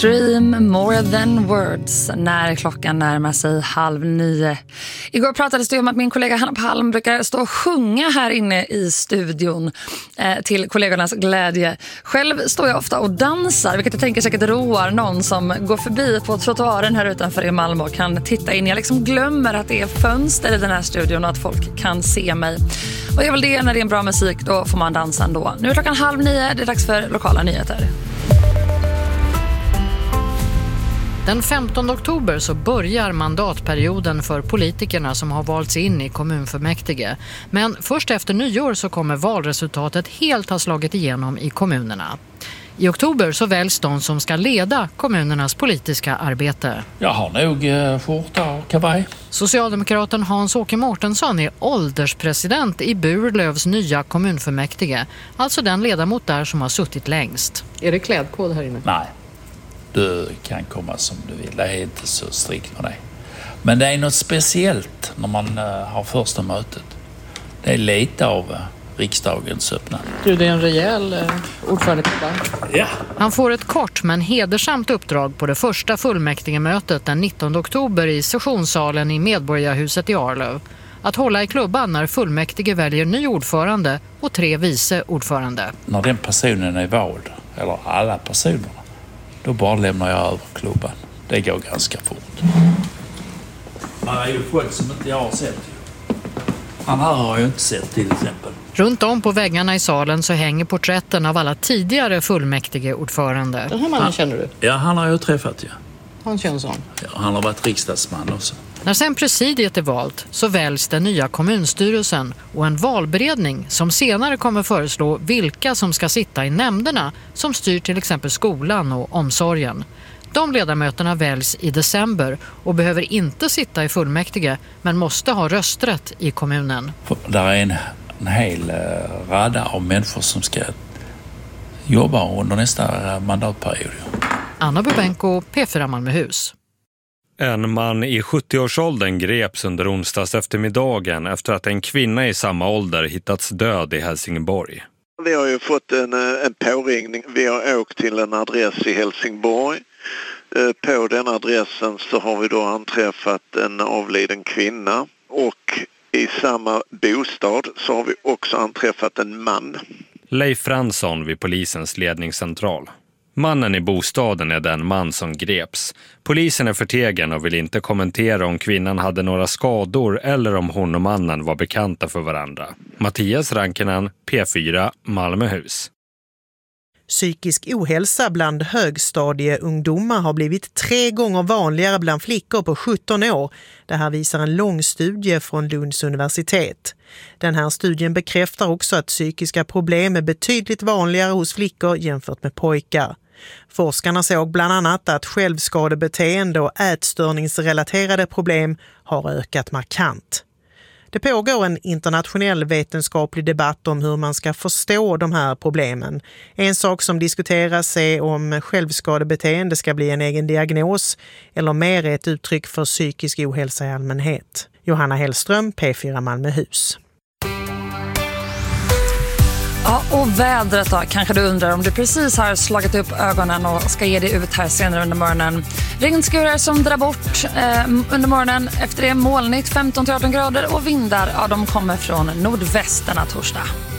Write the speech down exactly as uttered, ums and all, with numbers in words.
Extreme More Than Words när klockan närmar sig halv nio. Igår pratades det om att min kollega Hanna Palm brukar stå och sjunga här inne i studion eh, till kollegornas glädje. Själv står jag ofta och dansar, vilket jag tänker säkert roar någon som går förbi på trottoaren här utanför i Malmö och kan titta in. Jag liksom glömmer att det är fönster i den här studion och att folk kan se mig. Och det är väl det, när det är en bra musik, då får man dansa ändå. Nu är klockan halv nio, det är dags för lokala nyheter. Den femtonde oktober så börjar mandatperioden för politikerna som har valts in i kommunfullmäktige. Men först efter nyår så kommer valresultatet helt ha slagit igenom i kommunerna. I oktober så väljs de som ska leda kommunernas politiska arbete. Jag har nog eh, skjorta och kavaj. Socialdemokraten Hans-Åke Mårtensson är ålderspresident i Burlövs nya kommunfullmäktige. Alltså den ledamot där som har suttit längst. Är det klädkod här inne? Nej. Du kan komma som du vill. Det är inte så strikt med det. Men det är något speciellt när man uh, har första mötet. Det är lite av uh, riksdagens öppnande. Du, det är en rejäl uh, ordförande. Ja. Han får ett kort men hedersamt uppdrag på det första fullmäktigemötet den nittonde oktober i sessionssalen i Medborgarhuset i Arlöv. Att hålla i klubban när fullmäktige väljer ny ordförande och tre vice ordförande. När den personen är vald, eller alla personerna, då bara lämnar jag över klubban. Det går ganska fort. Det är ju folk som inte jag har sett. Han här har jag inte sett till exempel. Runt om på väggarna i salen så hänger porträtten av alla tidigare fullmäktigeordförande. Den här mannen känner du? Ja, han har jag träffat, ja. Hans Jönsson. Ja, han har varit riksdagsman också. När sen presidiet är valt så väljs den nya kommunstyrelsen och en valberedning som senare kommer föreslå vilka som ska sitta i nämnderna som styr till exempel skolan och omsorgen. De ledamöterna väljs i december och behöver inte sitta i fullmäktige men måste ha rösträtt i kommunen. Det är en, en hel uh, radda av människor som ska jobba under nästa uh, mandatperiod. Anna Bubenko, P fyra Malmöhus. En man i sjuttio-årsåldern greps under onsdags eftermiddagen efter att en kvinna i samma ålder hittats död i Helsingborg. Vi har ju fått en, en påringning. Vi har åkt till en adress i Helsingborg. På den adressen så har vi då anträffat en avliden kvinna. Och i samma bostad så har vi också anträffat en man. Leif Fransson vid polisens ledningscentral. Mannen i bostaden är den man som greps. Polisen är förtegen och vill inte kommentera om kvinnan hade några skador eller om hon och mannen var bekanta för varandra. Mattias Rankinen, P fyra, Malmöhus. Psykisk ohälsa bland högstadieungdomar har blivit tre gånger vanligare bland flickor på sjutton år. Det här visar en lång studie från Lunds universitet. Den här studien bekräftar också att psykiska problem är betydligt vanligare hos flickor jämfört med pojkar. Forskarna såg bland annat att självskadebeteende och ätstörningsrelaterade problem har ökat markant. Det pågår en internationell vetenskaplig debatt om hur man ska förstå de här problemen. En sak som diskuteras är om självskadebeteende ska bli en egen diagnos eller mer ett uttryck för psykisk ohälsa i allmänhet. Johanna Hellström, P fyra Malmöhus. Ja, och vädret då, kanske du undrar om du precis har slagit upp ögonen och ska ge dig ut här senare under morgonen. Regnskurar som drar bort eh, under morgonen. Efter det molnigt femton till arton grader och vindar, ja, de kommer från nordvästerna torsdag.